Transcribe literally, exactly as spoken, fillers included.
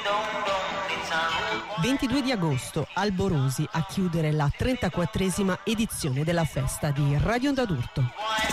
ventidue di agosto, Alborosi a chiudere la trentaquattresima edizione della festa di Radio Onda d'Urto.